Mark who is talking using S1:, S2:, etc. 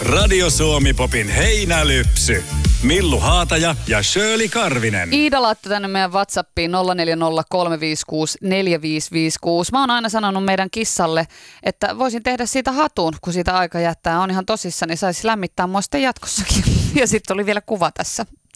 S1: Radio Suomi Popin heinälypsy. Millu Haataja ja Shirley Karvinen.
S2: Iida laittoi tänne meidän WhatsAppiin 0403564556. Mä oon aina sanonut meidän kissalle, että voisin tehdä siitä hatun, kun siitä aika jättää. On ihan tosissaan, niin saisi lämmittää mua sitten jatkossakin. Ja sitten oli vielä kuva tässä.